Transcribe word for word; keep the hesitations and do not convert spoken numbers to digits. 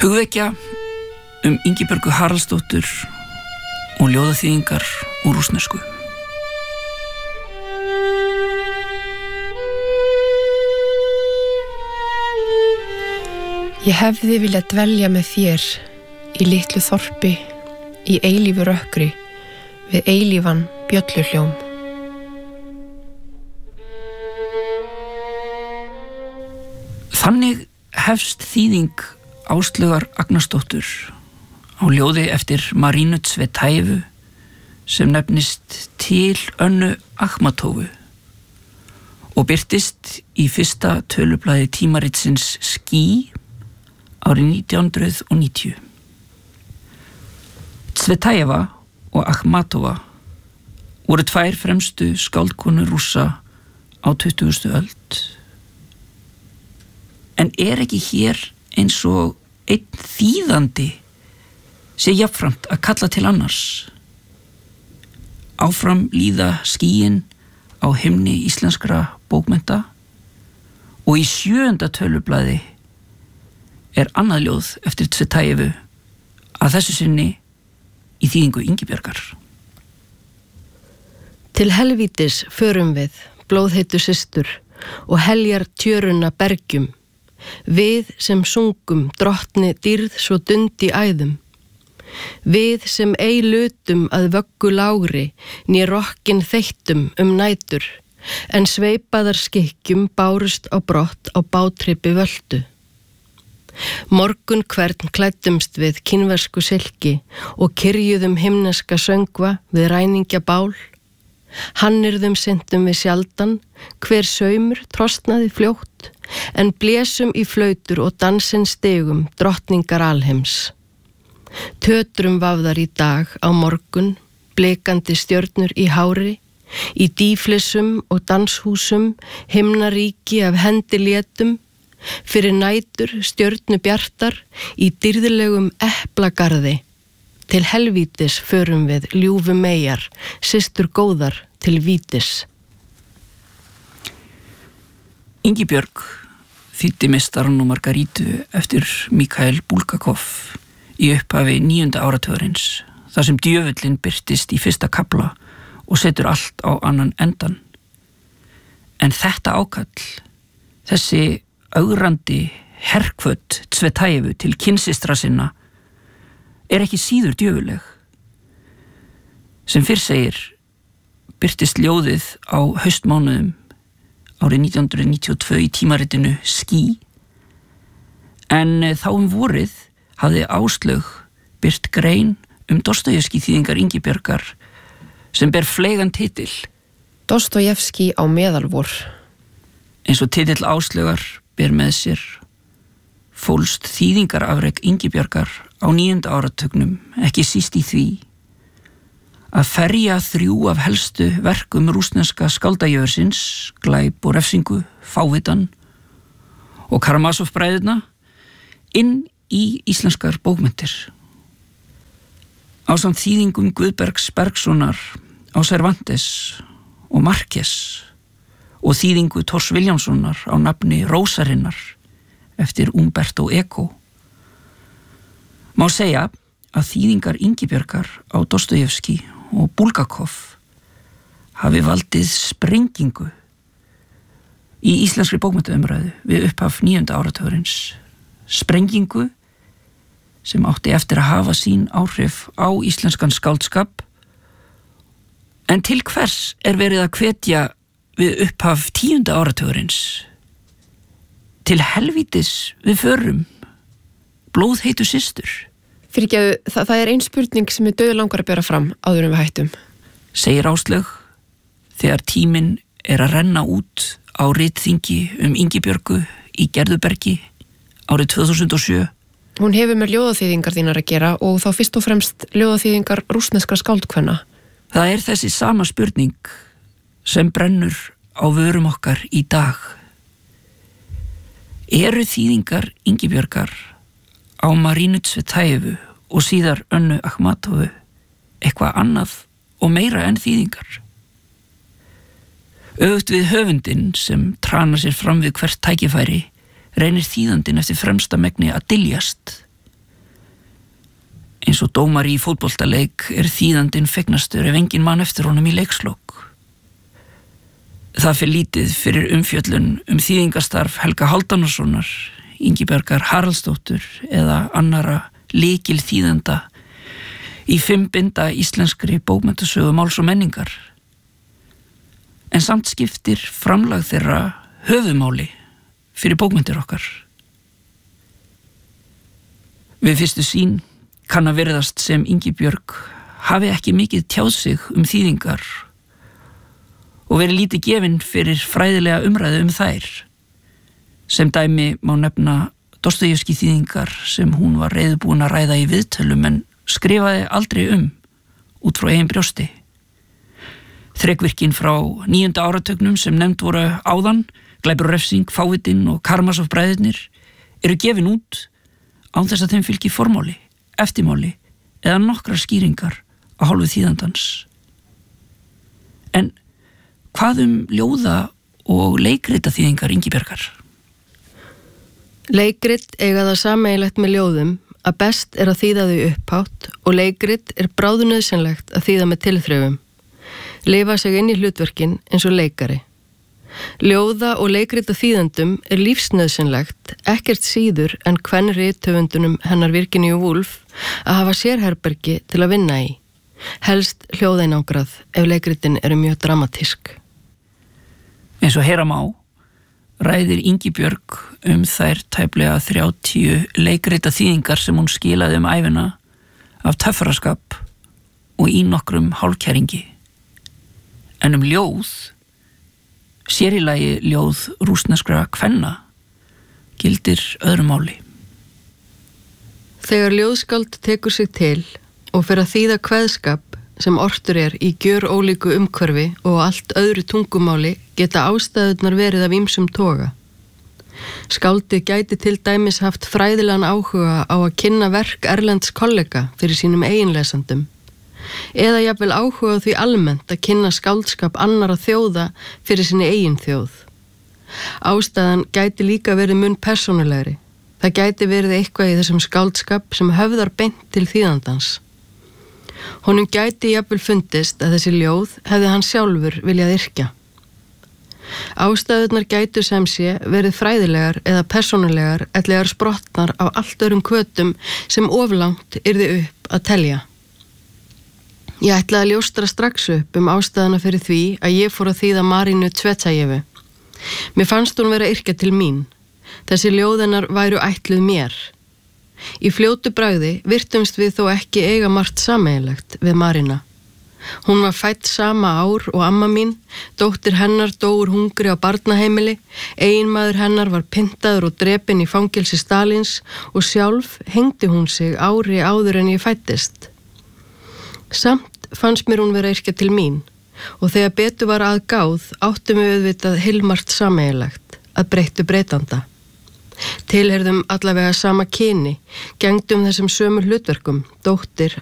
Hugvekja um Ingibjörgu Haraldsdóttur og ljóðaþýðingar úr rússnesku. Ég hefði viljað dvelja með þér í litlu þorpi, í eilífu rökkri, við eilífan bjölluhljóm. Þannig hefst þýðing Áslaugar Agnarsdóttur á ljóði eftir Marínu Tsvetajevu sem nefnist Til Önnu Akhmatovu og birtist í fyrsta tölublaði tímaritsins Ský árið nítján hundruð níutíu. Tsvetajeva og Akhmatova voru tvær fremstu skáldkonur Rússa á tuttugustu öld. En er ekki hér eins og einn þýðandi sé jafnframt að kalla til annars? Áfram líða skýin á himni íslenskra bókmennta og í sjöunda tölublaði er annað ljóð eftir Tsvetajevu að þessu sinni í þýðingu Ingibjargar. Til helvítis förum við, blóðheitu systur, og heljar tjöruna bergjum, við sem sungum drottni dýrð svo dundi æðum, við sem ei lutum að vöggu lágri, né rokkin þeittum um nætur, en sveipaðar skikkjum bárust á brott á bátripi völdu. Morgun hvern klæddumst við kínversku silki og kyrjuðum himneska söngva við ræningja bál, hannirðum syntum við sjaldan, hver saumur trostnaði fljótt, en blésum í flautur og dansinn stigum drottningar alheims. Tötrum vafðar í dag á morgun, blikandi stjörnur í hári, í dýflissum og danshúsum, himnaríki af hendi létum, fyrir nætur stjörnu bjartar, í dýrðlegum eplagarði. Til helvítis förum við ljúfu meyjar, systur góðar til vítis. Ingibjörg þýddi Meistarann og Margarítu eftir Mikhail Bulgakov í upphafi níunda áratugarins, þar sem djöfullinn birtist í fyrsta kafla og setur allt á annan endan. En þetta ákall, þessi ögrandi herkvöt Tsvetajevu til kynsistra sinna, er ekki síður djöfuleg. Sem fyrr segir, birtist ljóðið á haustmánuðum árið nítján hundruð níutíu og tvö í tímaritinu Ský, en þá um vorið hafði Áslaug birt grein um Dostojevskí þýðingar Ingibjargar sem ber fleigan titil Dostojevskí á meðalvor. Eins og titill Áslaugar ber með sér fólst þýðingarafrek Ingibjargar á níunda áratugnum ekki síst í því að ferja þrjú af helstu verkum rússneska skáldajöfursins, Glæp og refsingu, Fávitan og Karamazov-bræðurna inn í íslenskar bókmenntir. Ásamt þýðingum Guðbergs Bergssonar á Cervantes og Marquez og þýðingu Thors Vilhjálmssonar á nafni Rósarinnar eftir Umberto Eco. Má segja að þýðingar Ingibjargar á Dostojevskí og Bulgakov hafi valdið sprengingu í íslenskri bókmenntaumræðu við upphaf níunda áratugarins. Sprengingu sem átti eftir að hafa sín áhrif á íslenskan skáldskap, en til hvers er verið að hvetja við upphaf tíunda áratugarins? Til helvítis við förum, blóðheitu systur. Fyrirgefðu, það, það er ein spurning sem er dauður langar að bera fram áður en við hættum. Segir Áslaug þegar tíminn er að renna út á ritþingi um Ingibjörgu í Gerðubergi árið tvö þúsund og sjö. Hún hefur með ljóðaþýðingar þínar að gera og þá fyrst og fremst ljóðaþýðingar rússneskra skáldkvenna. Það er þessi sama spurning sem brennur á vörum okkar í dag. Eru þýðingar Ingibjargar á Marínu Tsvetajevu og síðar Önnu Akhmatovu eitthvað annað og meira en þýðingar? Öfugt við höfundinn sem tranar sér fram við hvert tækifæri reynir þýðandinn eftir fremsta megni að dyljast, Eins og dómari í fótboltaleik er þýðandinn fegnastur ef engin mann eftir honum í leikslok. Það fer lítið fyrir umfjöllun um þýðingastarf Helga Hálfdanarsonar, Ingibjargar Haraldsdóttur eða annara lykil þýðenda í fimm binda íslenskri bókmenntasögu máls og menningar. En samt skiptir framlag þeirra höfuðmáli fyrir bókmenntir okkar. Við fyrstu sýn kann að virðast sem Ingibjörg hafi ekki mikið tjáð sig um þýðingar og verið lítið gefin fyrir fræðilega umræðu um þær. Sem dæmi má nefna Dostojevskí þýðingar sem hún var reiðubúin að ræða í viðtölum en skrifaði aldrei um út frá eigin brjósti. Þrekvirkin frá níunda áratugnum sem nefnd voru áðan, Glæpur og refsing, Fávitinn og Karamazov bræðurnir, eru gefin út án þess að þeim fylgi formáli, eftirmáli eða nokkrar skýringar á hálfu þýðandans. En hvað um ljóða og leikrita þýðingar Ingibjargar? Leikrit eiga það sameiginlegt með ljóðum að best er að þýða þau upphátt og leikrit er bráðunauðsynlegt að þýða með tilþrifum. Lifa sig inn í hlutverkin eins og leikari. Ljóða og leikrita þýðendum er lífsnauðsynlegt, ekkert síður en kvenrithöfundunum hennar Virginíu Woolf að hafa sérherbergi til að vinna í. Helst hljóðeinangrað ef leikritin eru mjög dramatísk. Eins og heyra má, ræðir Ingibjörg um þær tæplega þrjátíu leikrita þýðingar sem hún skilaði um ævina af töffaraskap og í nokkrum hálfkæringi. En um ljóð, sér í lagi ljóð rússneskra kvenna, gildir öðru máli. Þegar ljóðskáld tekur sig til og fer að þýða kveðskap sem ortur er í gjör ólíku umhverfi og allt öðru tungumáli geta ástæðurnar verið af ýmsum toga. Skáldið gæti til dæmis haft fræðilegan áhuga á að kynna verk erlends kollega fyrir sínum eiginlesandum, eða jafnvel áhuga á því almennt að kynna skáldskap annara þjóða fyrir sinni eigin þjóð. Ástæðan gæti líka verið mun persónulegri. Það gæti verið eitthvað í þessum skáldskap sem höfðar beint til þýðandans. Honum gæti jafnvel fundist að þessi ljóð hefði hann sjálfur viljað yrkja. Ástæðurnar gætu sem sé verið fræðilegar eða persónulegar ellegar sprottnar á allt öðrum hvötum sem oflangt yrði upp að telja. Ég ætlaði að ljóstra strax upp um ástæðuna fyrir því að ég fór að þýða Marínu Tsvetajevu. Mér fannst hún vera yrkja til mín. Þessi ljóðennar væru ætluð mér. Í fljótu bragði virtumst við þó ekki eiga margt sameiginlegt við Marína. Hún var fædd sama ár og amma mín, dóttir hennar dó úr hungri á barnaheimili, eiginmaður hennar var pyntaður og drepinn í fangelsi Stalins og sjálf hengdi hún sig ári áður en ég fæddist. Samt fannst mér hún vera yrkja til mín og þegar betur var að gáð áttum við auðvitað heilmargt sameiginlegt að breyttu breytanda. Tilheyrðum allavega sama kyni, gengdum þessum sömu hlutverkum, dóttir,